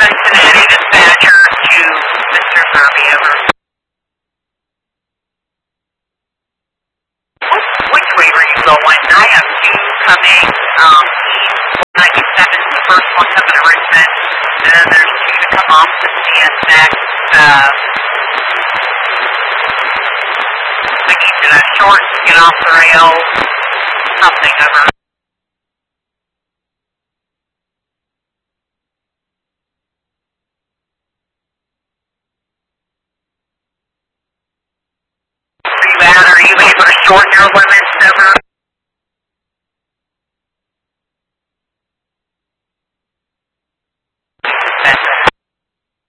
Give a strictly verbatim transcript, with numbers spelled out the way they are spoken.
Cincinnati dispatcher to Mister Murphy, over. Which way were you going? I have two coming, um, ninety-seven, the first one coming to Richmond, and then there's two to come off to C S next. Uh, I need to short to get off the rail, something over. Are you out? Are you able to shorten your limit